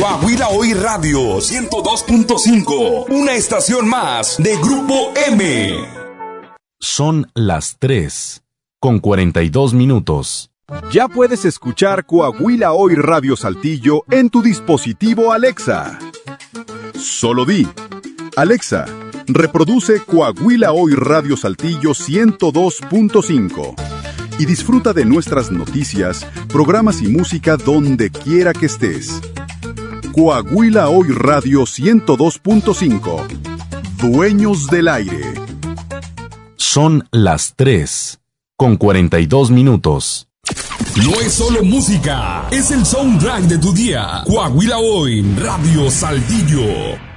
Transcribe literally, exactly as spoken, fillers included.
Coahuila Hoy Radio ciento dos punto cinco, una estación más de Grupo M. Son las tres, con cuarenta y dos minutos. Ya puedes escuchar Coahuila Hoy Radio Saltillo en tu dispositivo Alexa. Solo di: Alexa, reproduce Coahuila Hoy Radio Saltillo ciento dos punto cinco y disfruta de nuestras noticias, programas y música donde quiera que estés. Coahuila Hoy Radio ciento dos punto cinco. Dueños del aire. Son las tres, con cuarenta y dos minutos. No es solo música, es el soundtrack de tu día. Coahuila Hoy Radio Saltillo.